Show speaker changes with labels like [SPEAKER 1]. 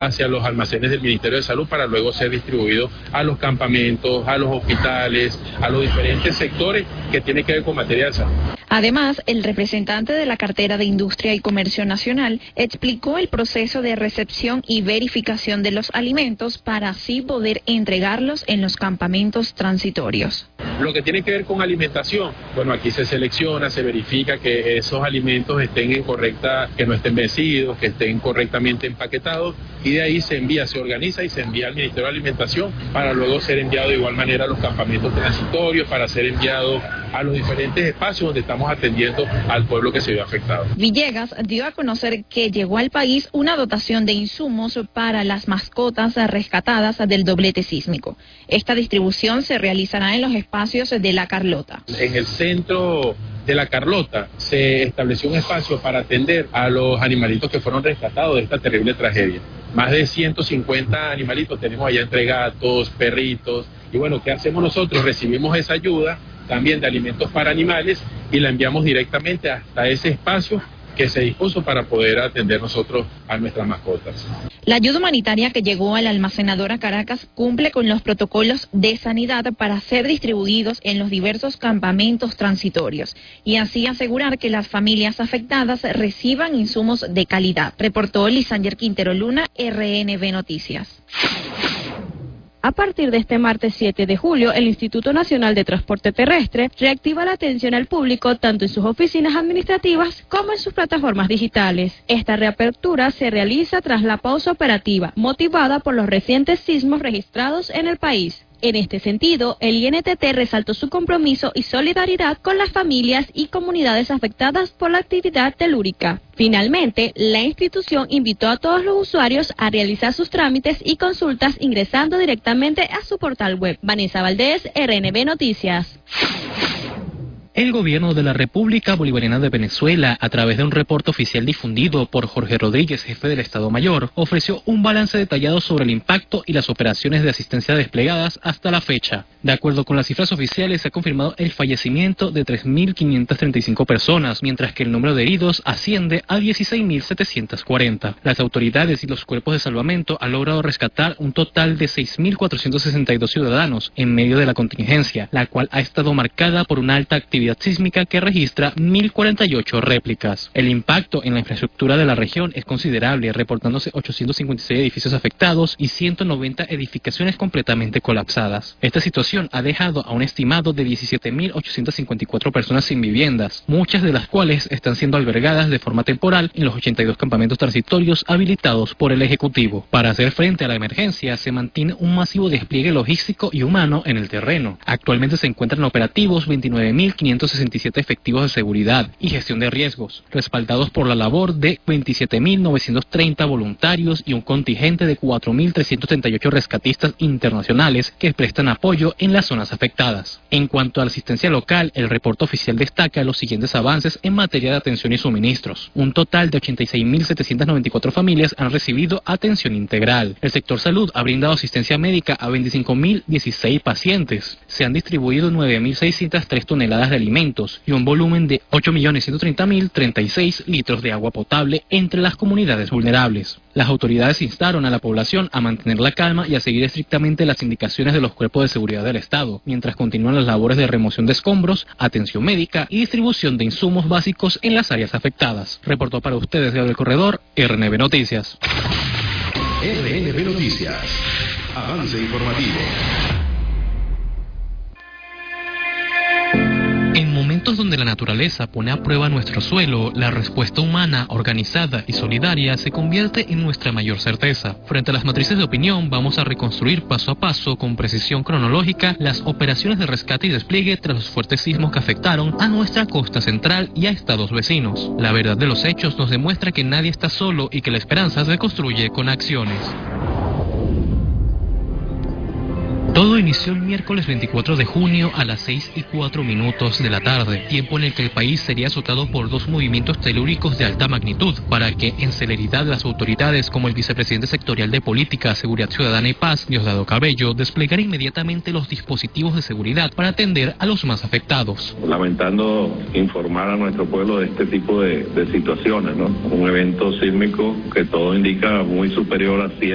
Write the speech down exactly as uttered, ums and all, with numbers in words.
[SPEAKER 1] hacia los almacenes del Ministerio de Salud para luego ser distribuido a los campamentos, a los hospitales, a los diferentes sectores que tienen que ver con material de salud.
[SPEAKER 2] Además, el representante de la cartera de Industria y Comercio Nacional explicó el proceso de recepción y verificación de los alimentos para así poder entregarlos en los campamentos transitorios.
[SPEAKER 1] Lo que tiene que ver con alimentación, bueno, aquí se selecciona, se verifica que esos alimentos estén en correcta, que no estén vencidos, que estén correctamente empaquetados, y de ahí se envía, se organiza y se envía al Ministerio de Alimentación para luego ser enviado de igual manera a los campamentos transitorios, para ser enviado a los diferentes espacios donde estamos atendiendo al pueblo que se vio afectado.
[SPEAKER 2] Villegas dio a conocer que llegó al país una dotación de insumos para las mascotas rescatadas del doblete sísmico. Esta distribución se realizará en los espacios de La Carlota.
[SPEAKER 1] En el centro de La Carlota se estableció un espacio para atender a los animalitos que fueron rescatados de esta terrible tragedia. Más de ciento cincuenta animalitos tenemos allá entre gatos, perritos, y bueno, ¿qué hacemos nosotros? Recibimos esa ayuda también de alimentos para animales y la enviamos directamente hasta ese espacio que se dispuso para poder atender nosotros a nuestras mascotas.
[SPEAKER 2] La ayuda humanitaria que llegó a la almacenadora Caracas cumple con los protocolos de sanidad para ser distribuidos en los diversos campamentos transitorios y así asegurar que las familias afectadas reciban insumos de calidad. Reportó Lisander Quintero Luna, R N B Noticias.
[SPEAKER 3] A partir de este martes siete de julio, el Instituto Nacional de Transporte Terrestre reactiva la atención al público tanto en sus oficinas administrativas como en sus plataformas digitales. Esta reapertura se realiza tras la pausa operativa, motivada por los recientes sismos registrados en el país. En este sentido, el I N T T resaltó su compromiso y solidaridad con las familias y comunidades afectadas por la actividad telúrica. Finalmente, la institución invitó a todos los usuarios a realizar sus trámites y consultas ingresando directamente a su portal web. Vanessa Valdés, R N B Noticias.
[SPEAKER 4] El gobierno de la República Bolivariana de Venezuela, a través de un reporte oficial difundido por Jorge Rodríguez, jefe del Estado Mayor, ofreció un balance detallado sobre el impacto y las operaciones de asistencia desplegadas hasta la fecha. De acuerdo con las cifras oficiales, se ha confirmado el fallecimiento de tres mil quinientas treinta y cinco personas, mientras que el número de heridos asciende a dieciséis mil setecientos cuarenta. Las autoridades y los cuerpos de salvamento han logrado rescatar un total de seis mil cuatrocientos sesenta y dos ciudadanos en medio de la contingencia, la cual ha estado marcada por una alta actividad sísmica que registra mil cuarenta y ocho réplicas. El impacto en la infraestructura de la región es considerable, reportándose ochocientos cincuenta y seis edificios afectados y ciento noventa edificaciones completamente colapsadas. Esta situación ha dejado a un estimado de diecisiete mil ochocientos cincuenta y cuatro personas sin viviendas, muchas de las cuales están siendo albergadas de forma temporal en los ochenta y dos campamentos transitorios habilitados por el Ejecutivo. Para hacer frente a la emergencia, se mantiene un masivo despliegue logístico y humano en el terreno. Actualmente se encuentran operativos veintinueve mil quinientos sesenta y siete efectivos de seguridad y gestión de riesgos, respaldados por la labor de veintisiete mil novecientos treinta voluntarios y un contingente de cuatro mil trescientos treinta y ocho rescatistas internacionales que prestan apoyo en las zonas afectadas. En cuanto a la asistencia local, el reporte oficial destaca los siguientes avances en materia de atención y suministros. Un total de ochenta y seis mil setecientos noventa y cuatro familias han recibido atención integral. El sector salud ha brindado asistencia médica a veinticinco mil dieciséis pacientes. Se han distribuido nueve mil seiscientas tres toneladas de alimentos y un volumen de ocho millones ciento treinta mil treinta y seis litros de agua potable entre las comunidades vulnerables. Las autoridades instaron a la población a mantener la calma y a seguir estrictamente las indicaciones de los cuerpos de seguridad del Estado, mientras continúan las labores de remoción de escombros, atención médica y distribución de insumos básicos en las áreas afectadas. Reportó para ustedes Gabriel Corredor, R N B Noticias.
[SPEAKER 5] R N B Noticias. Avance informativo.
[SPEAKER 4] En momentos donde la naturaleza pone a prueba nuestro suelo, la respuesta humana, organizada y solidaria se convierte en nuestra mayor certeza. Frente a las matrices de opinión, vamos a reconstruir paso a paso, con precisión cronológica, las operaciones de rescate y despliegue tras los fuertes sismos que afectaron a nuestra costa central y a estados vecinos. La verdad de los hechos nos demuestra que nadie está solo y que la esperanza se construye con acciones. Todo inició el miércoles veinticuatro de junio a las seis y cuatro minutos de la tarde, tiempo en el que el país sería azotado por dos movimientos telúricos de alta magnitud, para que en celeridad las autoridades como el vicepresidente sectorial de Política, Seguridad Ciudadana y Paz, Diosdado Cabello, desplegara inmediatamente los dispositivos de seguridad para atender a los más afectados.
[SPEAKER 6] Lamentando informar a nuestro pueblo de este tipo de, de situaciones, ¿no? Un evento sísmico que todo indica muy superior a siete